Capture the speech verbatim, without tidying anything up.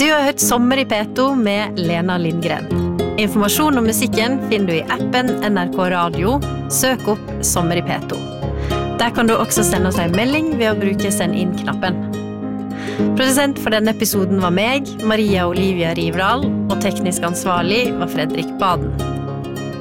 Du har hørt Sommer i P to med Lena Lindgren. Informasjon om musikken finner du i appen N R K Radio. Søk opp Sommer i P to. Der kan du også sende oss en melding ved å bruke send inn-knappen. Produsent for denne episoden var meg, Maria Olivia Rivdal, og teknisk ansvarlig var Fredrik Baden.